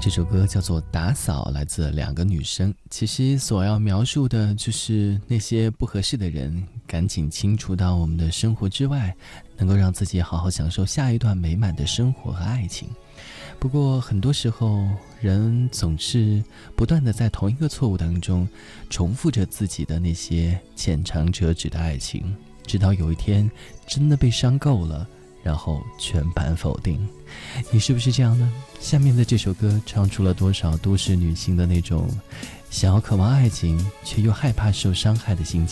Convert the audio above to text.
这首歌叫做《打扫》，来自两个女生。其实所要描述的就是那些不合适的人赶紧清除到我们的生活之外，能够让自己好好享受下一段美满的生活和爱情。不过很多时候人总是不断地在同一个错误当中重复着自己的那些浅尝辄止的爱情，直到有一天真的被伤够了，然后全盘否定。你是不是这样呢？下面的这首歌唱出了多少都市女性的那种想要渴望爱情却又害怕受伤害的心情。